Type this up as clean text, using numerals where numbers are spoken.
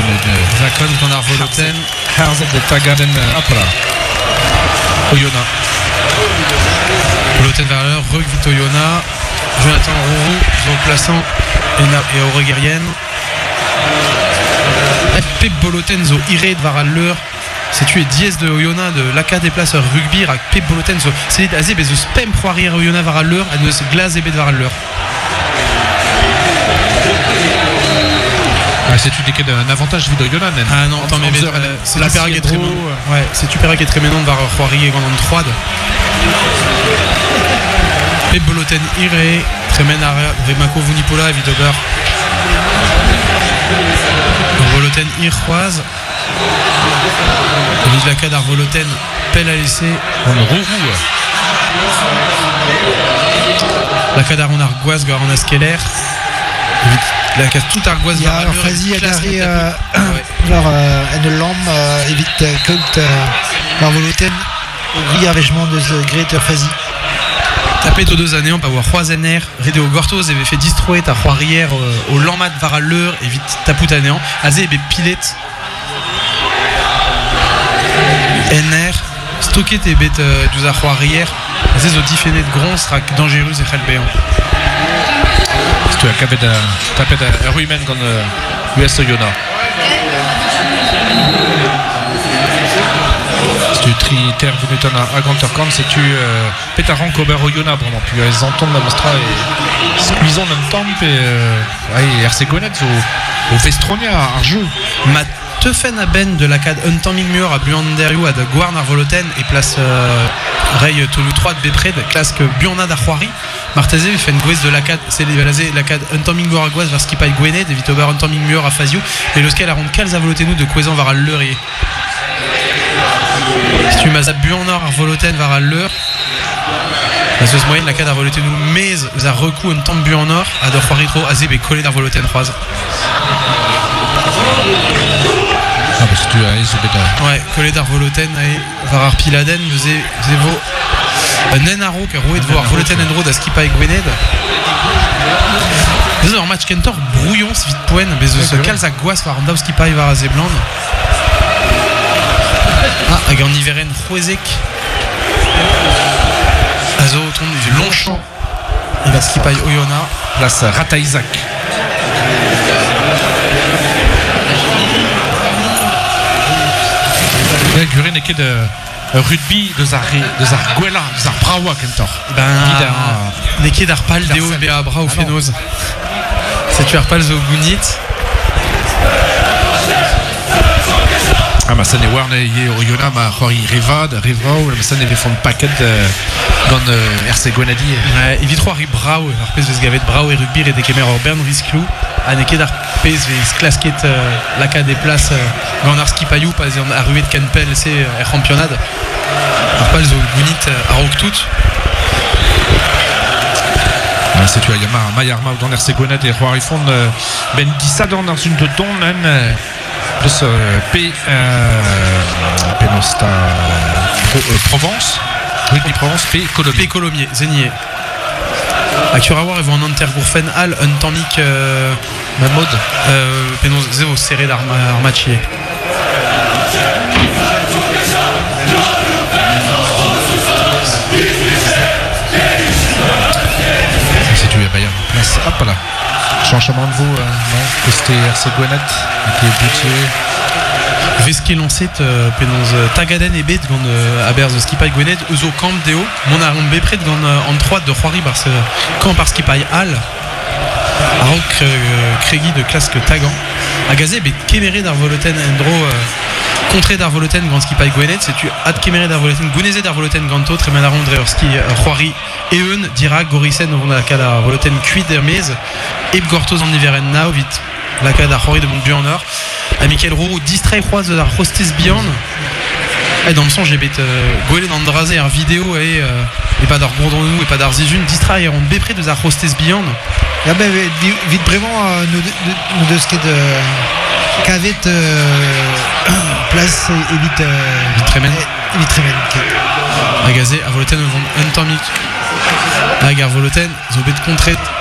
Zakon gant ar voloten. Harzet de tagaden apra. Oyona. Voloten vers l'heure, Rug vit Oyona. Jonathan Rourou, zo plaçant et Auregirien. Pep Boloten zo iret var al leur. C'est tu es dièse de Oyona de l'aka des places rugby avec Pep Boloten zo. C'est azé bez zo spem proarier Oyona var al leur, a neus glace ebet var al leur. C'est une équipe d'un avantage de Oyona. Ah non, attends mais c'est la Perag est très ouais, c'est tu Perag est très ménon var Roarier gant an 3. Pep Boloten ire tremen ar Vemako Vunipola evit ober. Voloten ir c'hoaz. Evit lakad ar Voloten pel a laissé. On Rourou. Lakad ar on ar goaz gar an askeler. Lakad tout ar goaz var al leur. Fazi a gari var en lam evit kult var Voloten. Ri avèjement deus gret ur Fazi. Tapet aux 2 années, on peut avoir 3 NR, Rede au Gortoz avait fait destroyer à Roarière au Lamad var l'heure et vite tapout à néant. Azé et pilet NR, stocké tes bêtes à Roarière. Azé zo difféné de gron sera dangereux et chalbéant. C'est un tapet à Ruimen quand US Oyona. Tu tri-terre venutan à Ganterkan, c'est tu pétaran Kober Oyona vraiment puis ils entendent la mostra et squeezon en temps et RC Gonet au Vestronia à jeu. Ma teufen à ben de la cad un timing mur à Buanderou à de Guarn à Voloten et place Ray Toulouse 3 de Bépred classe que Buana d'Arroiri. Martezé fait une gouesse de la cad, c'est la cad un timing mur à Guaz vers Skipai Gwenet, David Ober un timing mur à Fazio et le scale à rond calz à Volotenu de Quezon vers Leurier. Si tu m'as à Buanor à Voloten vers l'heure. La sauce moyenne, la cad à Voloten nous mais à recou un temps de Buanor à de Juaritro à Zeb et collé d'ar Voloten 3. Ah parce que tu as ouais, collé d'ar Voloten et var Piladen, Zevo. Nenaro qui a roué de voir Voloten and Road à Skipa et Gwened. Vous en match Kentor brouillon c'est vite poen, mais ce calze à Guas var Andav Skipa et var à Zebland. Ah, avec en Iveren Rouezek. Azo tombe du Longchamp. Il va Skipai Oyona. Place Rata Isaac. Gurin n'est que de rugby de Zarguela, de Zarbrawa Kentor. Ben, n'est que d'Arpal Deo et Béabra ou Fénoz. C'est tu Arpal Zogunit. Ah ma ça n'est warne y Oyona ma Rory Rivad ou la ça n'est fait fond de paquet dans RC Gonadi. Ouais, il vit trois Brau, arpez de Gavet Brau et rugby et des Kemer Bern Risclou. À Neke d'arpez de clasquet la cas des places dans Arski Payou pas en arrué de Canpel c'est championnat. Arpal zo Gunit à Roktout. C'est tu as Yama Mayarma dans RC Gonadi et Rory Fond Ben Dissa dans une de don de ce P Penosta Provence rugby Provence P Colomiers Zénier à Curawar ils vont en Intergourfen Hall un tamic Mahmoud Penos Zévo serré d'Armachier c'est tu es Bayern place hop là changement de vous non que c'était RC Gwenet qui est butier Vesquet lancé Penons Tagaden et Bet gant aber de Skipai Gwenet Euzo Camp Deo mon aron Bépred gant en 3 de Roari par ce camp par Skipai Hall Arok Craigie de classe que Tagan Agazé Bet Kéméré d'Arvoloten Endro contré d'Arvoloten gant Skipai Gwenet c'est tu ad Kéméré d'Arvoloten Gunezé d'Arvoloten ganto Tremenaron Dreurski Roari Eun Dirac Gorisen on a cas d'Arvoloten Cuit d'Hermez et Gortos en Iveren Now vite la cas d'Arroiri de Montbuanor à Michael Roux distrait croise de la hostess Beyond et dans le son j'ai bête Goëlen Andrazé en vidéo et pas d'ar Gourdronou et pas d'ar Zizun distrait et on bépré de la hostess Beyond ah ben vite vraiment nous de ce qui est de Cavet place et vite Tremen okay. Agazé à Voloten un tamic à Gar Voloten zobet contré